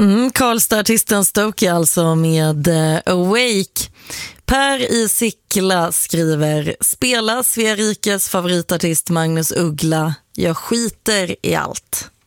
Karlstad-artisten Stokey alltså med Awake. Per i Sickla skriver: spela Svea rikes favoritartist Magnus Uggla. Jag skiter i allt.